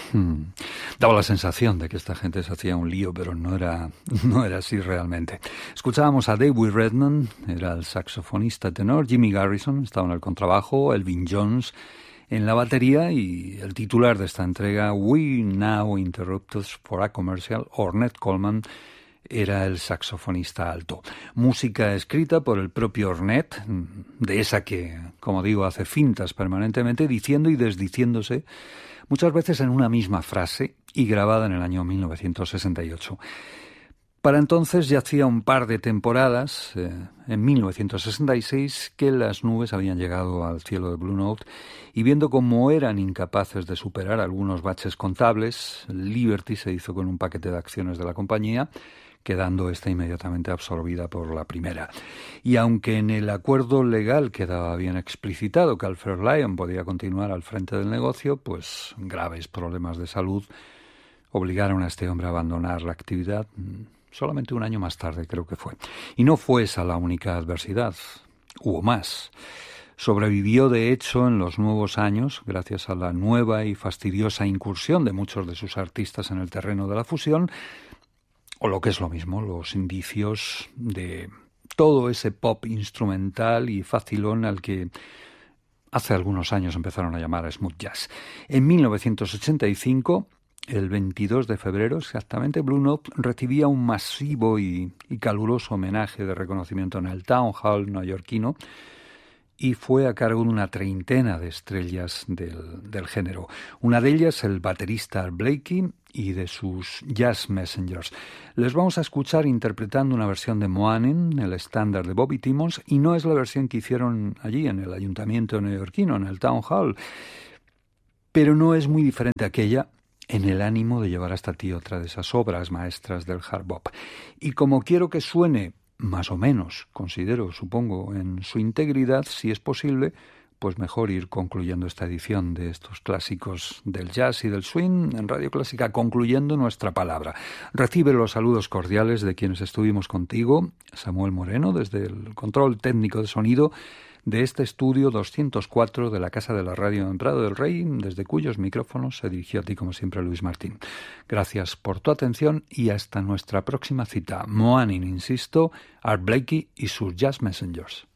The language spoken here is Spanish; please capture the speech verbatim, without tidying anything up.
Hmm. Daba la sensación de que esta gente se hacía un lío, pero no era, no era así realmente. Escuchábamos a David Redman, era el saxofonista tenor, Jimmy Garrison estaba en el contrabajo, Elvin Jones en la batería y el titular de esta entrega, We Now Interrupt Us for a Commercial, Ornette Coleman, era el saxofonista alto. Música escrita por el propio Ornette, de esa que, como digo, hace fintas permanentemente, diciendo y desdiciéndose muchas veces en una misma frase y grabada en el año mil novecientos sesenta y ocho. Para entonces ya hacía un par de temporadas, eh, en mil novecientos sesenta y seis, que las nubes habían llegado al cielo de Blue Note y viendo cómo eran incapaces de superar algunos baches contables, Liberty se hizo con un paquete de acciones de la compañía, quedando esta inmediatamente absorbida por la primera. Y aunque en el acuerdo legal quedaba bien explicitado que Alfred Lyon podía continuar al frente del negocio, pues graves problemas de salud obligaron a este hombre a abandonar la actividad solamente un año más tarde, creo que fue. Y no fue esa la única adversidad, hubo más. Sobrevivió, de hecho, en los nuevos años, gracias a la nueva y fastidiosa incursión de muchos de sus artistas en el terreno de la fusión, o lo que es lo mismo, los indicios de todo ese pop instrumental y facilón al que hace algunos años empezaron a llamar smooth jazz. En mil novecientos ochenta y cinco, el veintidós de febrero exactamente, Blue Note recibía un masivo y, y caluroso homenaje de reconocimiento en el Town Hall neoyorquino y fue a cargo de una treintena de estrellas del, del género. Una de ellas, el baterista Art Blakey, y de sus Jazz Messengers. Les vamos a escuchar interpretando una versión de Moanin, el estándar de Bobby Timmons, y no es la versión que hicieron allí en el ayuntamiento neoyorquino, en el Town Hall, pero no es muy diferente a aquella en el ánimo de llevar hasta ti otra de esas obras maestras del hard bop. Y como quiero que suene más o menos, considero, supongo, en su integridad, si es posible, pues mejor ir concluyendo esta edición de estos clásicos del jazz y del swing en Radio Clásica, concluyendo nuestra palabra. Recibe los saludos cordiales de quienes estuvimos contigo, Samuel Moreno, desde el control técnico de sonido de este estudio doscientos cuatro de la Casa de la Radio en Prado del Rey, desde cuyos micrófonos se dirigió a ti, como siempre, Luis Martín. Gracias por tu atención y hasta nuestra próxima cita. Moanin, insisto, Art Blakey y sus Jazz Messengers.